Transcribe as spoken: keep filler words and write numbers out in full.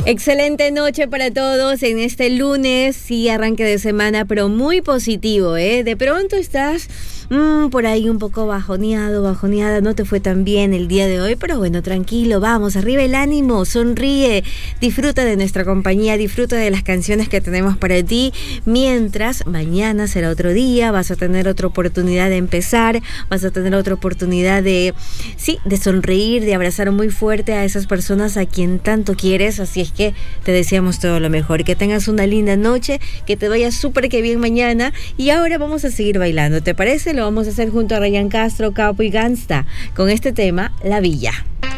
Excelente noche para todos en este lunes, sí, arranque de semana, pero muy positivo, ¿eh? De pronto estás mmm, por ahí un poco bajoneado, bajoneada, no te fue tan bien el día de hoy, pero bueno, tranquilo, vamos, arriba el ánimo, sonríe, disfruta de nuestra compañía, disfruta de las canciones que tenemos para ti, mientras mañana será otro día, vas a tener otra oportunidad de empezar, vas a tener otra oportunidad de, sí, de sonreír, de abrazar muy fuerte a esas personas a quien tanto quieres, así es que te deseamos todo lo mejor, que tengas una linda noche, que te vaya súper que bien mañana. Y ahora vamos a seguir bailando, ¿te parece? Lo vamos a hacer junto a Ryan Castro, Capo y Gangsta con este tema, La Villa.